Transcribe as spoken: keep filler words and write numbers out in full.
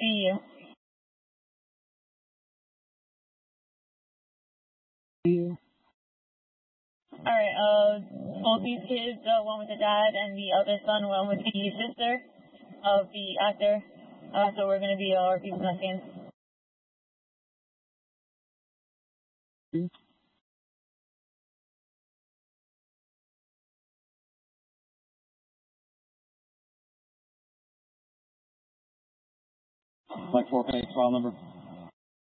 see you. You. Alright, uh, both these kids, uh, one with the dad and the other son, one with the sister of the actor. Uh, so we're gonna be, uh, repeating that same. Like four page file number.